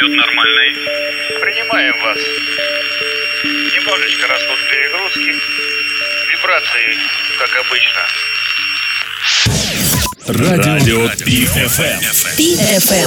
Счет нормальный. Принимаем вас. Немножечко растут перегрузки. Вибрации, как обычно. Радио Пи-ФМ. Пи-ФМ.